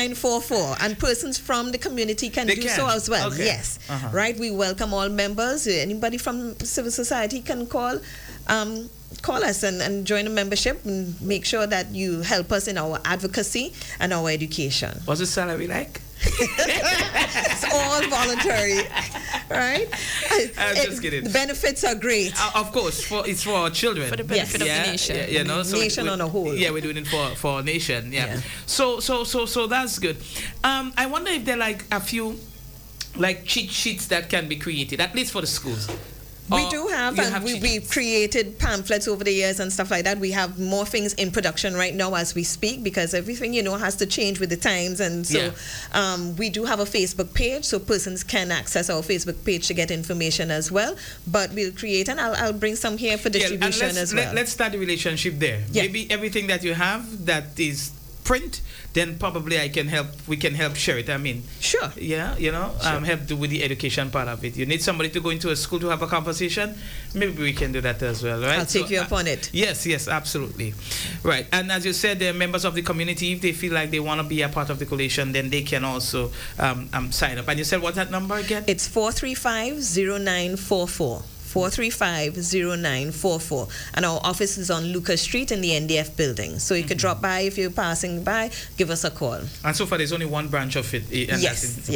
0944. And persons from the community can do so as well. Okay. Yes. Right? We welcome all members. Anybody from civil society can call. Call us and join a membership and make sure that you help us in our advocacy and our education. What's the salary like? It's all voluntary, right? I'm just kidding. The benefits are great. Of course, it's for our children. For the benefit of the nation. You know, so nation on a whole. Yeah, we're doing it for our nation. Yeah. So that's good. I wonder if there are like a few like cheat sheets that can be created, at least for the schools. We do have, and we've created pamphlets over the years and stuff like that. We have more things in production right now as we speak, because everything, has to change with the times. And so we do have a Facebook page, so persons can access our Facebook page to get information as well. But we'll create, and I'll bring some here for distribution as well. Let's start the relationship there. Yeah. Maybe everything that you have that is print, then probably we can help share it. I mean, sure. Yeah, help with the education part of it. You need somebody to go into a school to have a conversation, maybe we can do that as well, right? I'll take you up on it. Yes, absolutely. Right. And as you said, the members of the community, if they feel like they want to be a part of the coalition, then they can also sign up. And you said what's that number again? It's 435-0944. 435-0944. And our office is on Lucas Street in the NDF building. So you could drop by if you're passing by, give us a call. And so far, there's only one branch of it. And yes.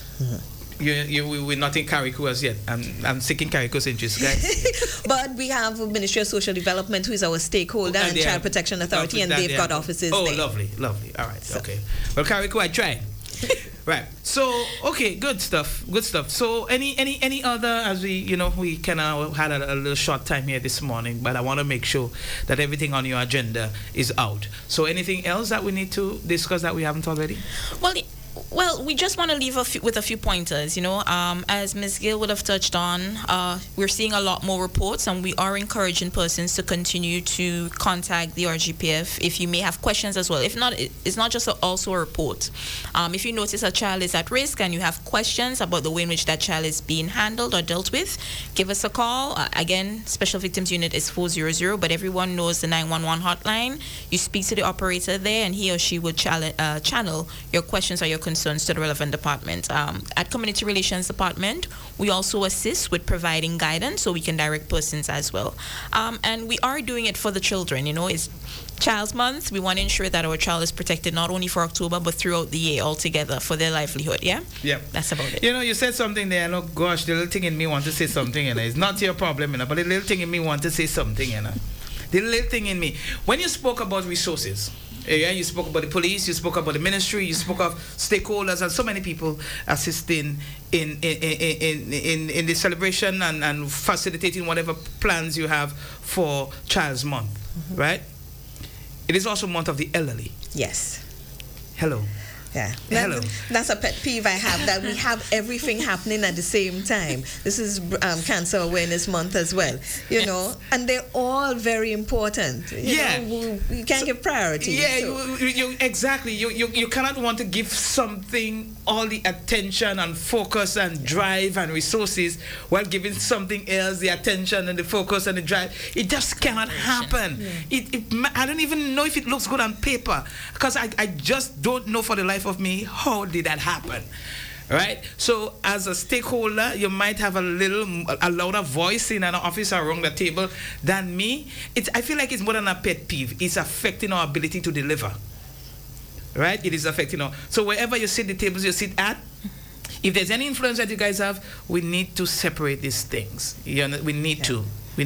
We're not in Carriacou as yet. I'm seeking Carriacou's interest, guys. But we have Ministry of Social Development, who is our stakeholder, and Child Protection Authority, and they've got offices there. Oh, lovely. All right, so. Okay. Well, Carriacou, I tried. Right. So, okay, good stuff. So, any other, as we kind of had a little short time here this morning, but I want to make sure that everything on your agenda is out. So, anything else that we need to discuss that we haven't already? Well, we just want to leave with a few pointers, as Ms. Gill would have touched on, we're seeing a lot more reports, and we are encouraging persons to continue to contact the RGPF if you may have questions as well. If not, it's not just also a report. If you notice a child is at risk and you have questions about the way in which that child is being handled or dealt with, give us a call. Again, Special Victims Unit is 400, but everyone knows the 911 hotline. You speak to the operator there, and he or she will channel your questions or your concerns to the relevant department. At Community Relations Department, we also assist with providing guidance, so we can direct persons as well. And we are doing it for the children. It's Child's Month. We want to ensure that our child is protected not only for October, but throughout the year altogether for their livelihood. Yeah? Yeah. That's about it. You said something there. Gosh, the little thing in me wants to say something, it's not your problem, but the little thing in me wants to say something, The little thing in me. When you spoke about resources, you spoke about the police, you spoke about the ministry, you spoke of stakeholders, and so many people assisting in the celebration and facilitating whatever plans you have for Child's Month, right? It is also month of the elderly. Yes. Hello. Yeah. Hello. That's a pet peeve I have, that we have everything happening at the same time. This is Cancer Awareness Month as well, and they're all very important. You can't give priority. Yeah, so. Exactly. You cannot want to give something all the attention and focus and drive and resources while giving something else the attention and the focus and the drive. It just cannot happen. Yeah. I don't even know if it looks good on paper, because I just don't know for the life of me how did that happen. Right? So as a stakeholder, you might have a louder voice in an office around the table than me. I feel like it's more than a pet peeve. It's affecting our ability to deliver. Right? It is affecting our. So wherever you sit, the tables you sit at, if there's any influence that you guys have, we need to separate these things. We need to.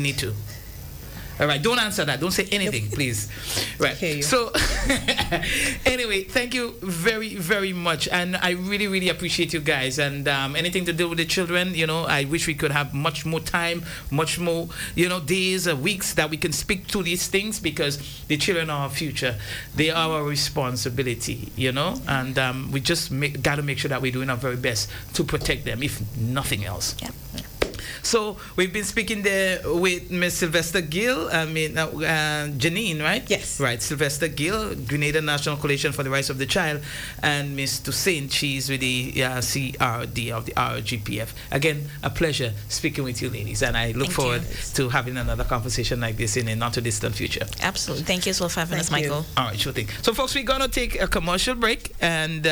All right, don't answer that. Don't say anything, please. Right. So, anyway, thank you very, very much. And I really, really appreciate you guys. And anything to do with the children, I wish we could have much more time, much more, days or weeks that we can speak to these things, because the children are our future. They are our responsibility, And we just got to make sure that we're doing our very best to protect them, if nothing else. Yeah. So we've been speaking there with Ms. Sylvester Gill, Janine, right? Yes. Right, Sylvester Gill, Grenada National Coalition for the Rights of the Child, and Ms. Toussaint, she's with the CRD of the RGPF. Again, a pleasure speaking with you ladies, and I look forward to having another conversation like this in a not too distant future. Absolutely. Thank you as well for having us, Michael. All right, sure thing. So folks, we're going to take a commercial break, and